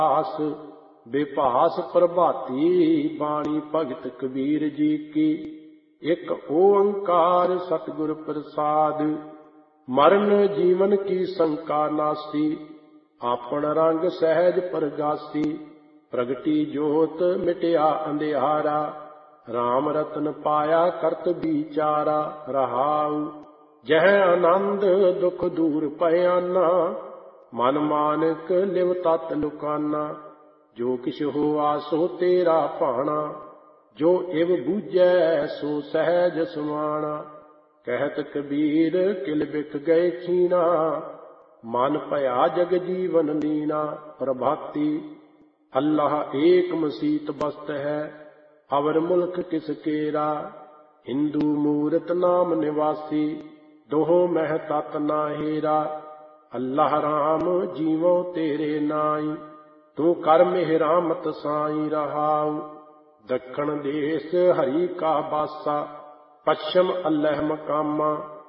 ਆਸ ਬੇਭਾਸ ਪ੍ਰਭਾਤੀ ਬਾਣੀ ਭਗਤ ਕਬੀਰ ਜੀ ਕੀ। ਇੱਕ ਓੰਕਾਰ ਸਤਿਗੁਰ ਪ੍ਰਸਾਦ ਮਰਨ ਜੀਵਨ ਕੀ ਸੰਕਾ ਨਾਸੀ। ਆਪਣ ਰੰਗ ਸਹਿਜ ਪ੍ਰਗਾਸੀ ਪ੍ਰਗਟੀ ਜੋਤ ਮਿਟਿਆ ਅੰਧਿਆਰਾ। ਰਾਮ ਰਤਨ ਪਾਇਆ ਕਰਤ ਵਿਚਾਰਾ ਰਹਾਉ। ਜਹ ਆਨੰਦ ਦੁਖ ਦੂਰ ਭਇਆਨਾ ਮਨ ਮਾਨਕ ਲਿਵ ਤਤ ਲੁਕਾਨਾ। ਜੋ ਕਿਛ ਹੋਆ ਸੋ ਤੇਰਾ ਭਾਣਾ ਜੋ ਇਵ ਬੂਝੈ ਸੋ ਸਹਿਜ ਸਮਾਣਾ। ਕਹਿਤ ਕਬੀਰ ਕਿਲ ਬਿਕ ਗਏ ਖੀਨਾ ਮਨ ਭਇਆ ਜਗ ਜੀਵਨ ਲੀਨਾ। ਪ੍ਰਭਾਤੀ ਅੱਲਾਹ ਏਕ ਮਸੀਤ ਬਸਤ ਹੈ ਅਵਰ ਮੁਲਕ ਕਿਸ ਕੇਰਾ। ਹਿੰਦੂ ਮੂਰਤ ਨਾਮ ਨਿਵਾਸੀ ਦੋਹ ਮਹਿ ਤਤ ਨਾ ਹੇਰਾ। ਅੱਲਾਹ ਰਾਮ ਜੀਵੋ ਤੇਰੇ ਨਾਈ ਤੂੰ ਕਰ ਮਿਹਰਾਮਤ ਸਾਈ ਰਹਾਉ। ਦੱਖਣ ਦੇਸ ਹਰੀ ਕਾ ਬਾਸਾ ਪੱਛਮ ਅਲਹ ਮਕਾਮਾ।